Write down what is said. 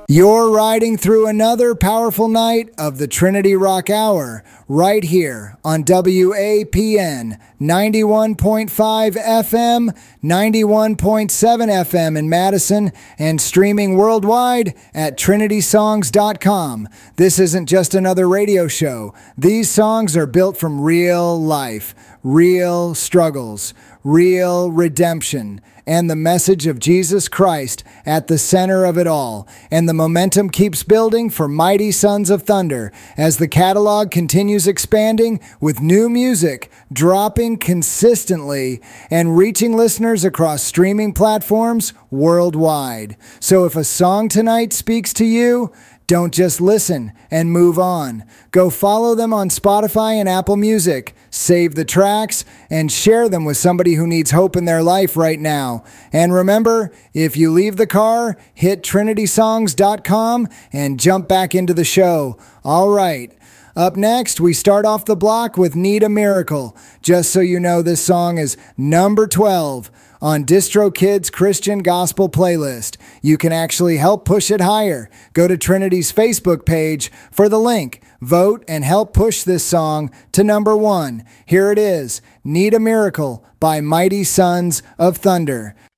You're riding through another powerful night of the Trinity Rock Hour right here on WAPN 91.5 FM, 91.7 FM in Madison, and streaming worldwide at trinitysongs.com. This isn't just another radio show. These songs are built from real life, real struggles, real redemption, and the message of Jesus Christ at the center of it all. And the momentum keeps building for Mighty Sons of Thunder as the catalog continues expanding with new music dropping consistently and reaching listeners across streaming platforms worldwide. So if a song tonight speaks to you, don't just listen and move on. Go follow them on Spotify and Apple Music. Save the tracks and share them with somebody who needs hope in their life right now. And remember, if you leave the car, hit trinitysongs.com and jump back into the show. All right. Up next, we start off the block with Need a Miracle. Just so you know, this song is number 12 on DistroKid's Christian Gospel playlist. You can actually help push it higher. Go to Trinity's Facebook page for the link. Vote and help push this song to number 1. Here it is, Need a Miracle by Mighty Sons of Thunder.